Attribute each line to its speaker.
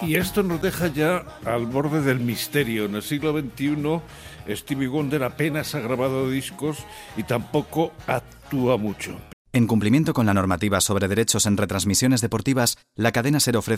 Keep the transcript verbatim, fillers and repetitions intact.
Speaker 1: Y esto nos deja ya al borde del misterio. En el siglo veintiuno, Stevie Wonder apenas ha grabado discos y tampoco actúa mucho.
Speaker 2: En cumplimiento con la normativa sobre derechos en retransmisiones deportivas, la cadena SER ofrece